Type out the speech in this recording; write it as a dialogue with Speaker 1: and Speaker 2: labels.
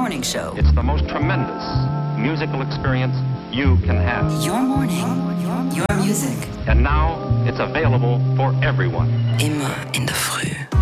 Speaker 1: morning show.
Speaker 2: It's the most tremendous musical experience you can have.
Speaker 1: Your morning, your music.
Speaker 2: And now it's available for everyone.
Speaker 1: Immer in der Früh.